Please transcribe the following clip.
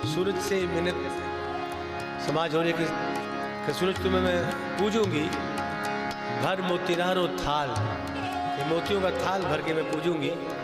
सूरज से मिन्नत समाज होने की, सूरज तुम्हें मैं पूजूंगी, भर मोतीरारो थाल, ये मोतियों का थाल भर के मैं पूजूंगी।